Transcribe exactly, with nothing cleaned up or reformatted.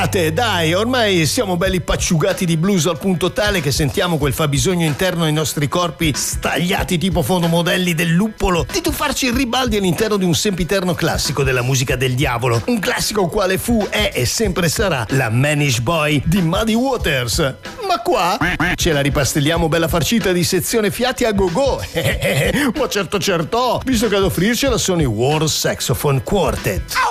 A te, dai, ormai siamo belli pacciugati di blues al punto tale che sentiamo quel fabbisogno interno ai nostri corpi stagliati tipo fotomodelli del luppolo di tuffarci in ribaldi all'interno di un sempiterno classico della musica del diavolo. Un classico quale fu, è e sempre sarà la Manish Boy di Muddy Waters. Ma qua ce la ripastelliamo bella farcita di sezione fiati a go-go. Ma certo certo, visto che ad offrircela sono i World Saxophone Quartet.